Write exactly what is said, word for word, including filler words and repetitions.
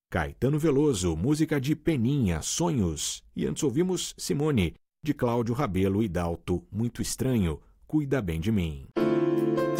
Caetano Veloso, música de Peninha, Sonhos. E antes ouvimos Simone, de Cláudio Rabelo e Dalto, Muito Estranho, Cuida Bem de Mim.